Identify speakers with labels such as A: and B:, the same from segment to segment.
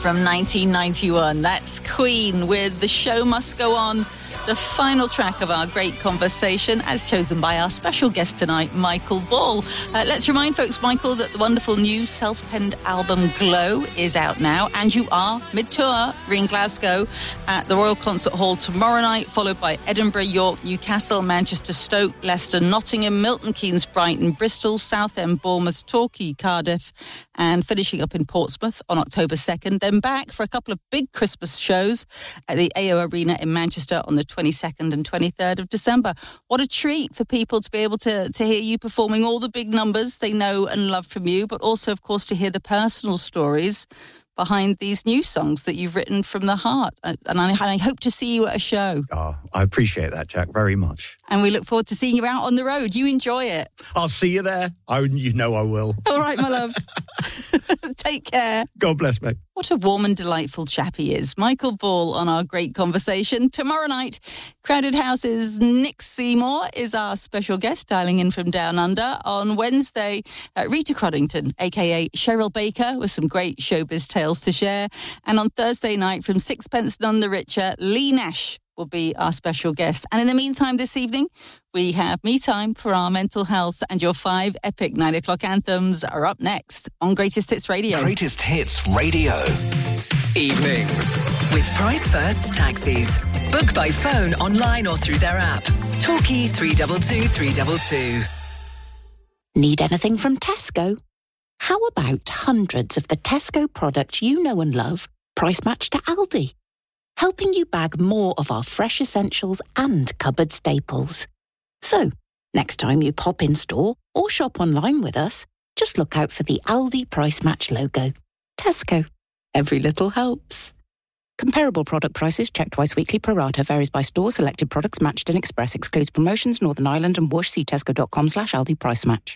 A: from 1991. That's Queen with The Show Must Go On, the final track of our great conversation, as chosen by our special guest tonight, Michael Ball. Let's remind folks, Michael, that the wonderful new self-penned album Glow is out now, and you are mid-tour in Glasgow at the Royal Concert Hall tomorrow night, followed by Edinburgh, York, Newcastle, Manchester, Stoke, Leicester, Nottingham, Milton Keynes, Brighton, Bristol, Southend, Bournemouth, Torquay, Cardiff, and finishing up in Portsmouth on October 2nd. Then back for a couple of big Christmas shows at the AO Arena in Manchester on the 22nd and 23rd of December. What a treat for people to be able to hear you performing all the big numbers they know and love from you, but also, of course, to hear the personal stories behind these new songs that you've written from the heart. And I hope to see you at a show.
B: Oh, I appreciate that, Jack, very much.
A: And we look forward to seeing you out on the road. You enjoy it.
B: I'll see you there. You know I will.
A: All right, my love. Take care.
B: God bless, mate.
A: What a warm and delightful chap he is. Michael Ball on our great conversation. Tomorrow night, Crowded House's Nick Seymour is our special guest, dialing in from Down Under. On Wednesday, Rita Cruddington, a.k.a. Cheryl Baker, with some great showbiz tales to share. And on Thursday night, from Sixpence None the Richer, Lee Nash will be our special guest. And in the meantime, this evening, we have Me Time for our mental health, and your 5 epic 9 o'clock anthems are up next on Greatest Hits Radio.
C: Greatest Hits Radio. Evenings.
D: With Price First Taxis. Book by phone, online or through their app. Torquay 322 322.
E: Need anything from Tesco? How about hundreds of the Tesco products you know and love, price matched to Aldi? Helping you bag more of our fresh essentials and cupboard staples. So, next time you pop in store or shop online with us, just look out for the Aldi Price Match logo. Tesco. Every little helps. Comparable product prices checked twice weekly. Pro rata varies by store. Selected products matched in Express. Excludes promotions. Northern Ireland and Whoosh. See tesco.com/Aldi Price Match.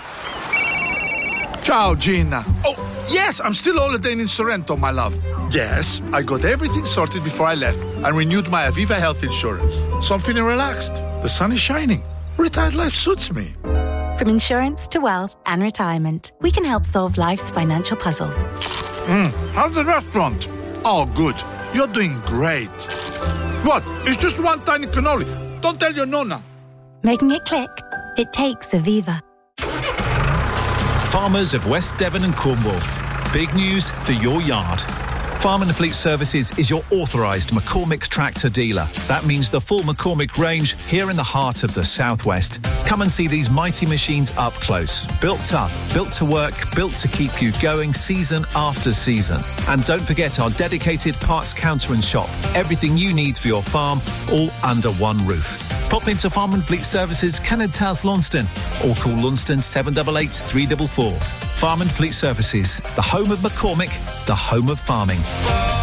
F: Ciao, Gina. Oh, yes, I'm still holidaying in Sorrento, my love. Yes, I got everything sorted before I left and renewed my Aviva health insurance. So I'm feeling relaxed. The sun is shining. Retired life suits me.
G: From insurance to wealth and retirement, we can help solve life's financial puzzles.
F: How's the restaurant? Oh, good. You're doing great. What? It's just one tiny cannoli. Don't tell your nonna.
G: Making it click? It takes Aviva.
H: Farmers of West Devon and Cornwall. Big news for your yard. Farm and Fleet Services is your authorised McCormick tractor dealer. That means the full McCormick range here in the heart of the southwest. Come and see these mighty machines up close. Built tough, built to work, built to keep you going season after season. And don't forget our dedicated parts counter and shop. Everything you need for your farm, all under one roof. Pop into Farm and Fleet Services, Kennard's House, Launceston, or call Launceston 788 344. Farm and Fleet Services, the home of McCormick, the home of farming.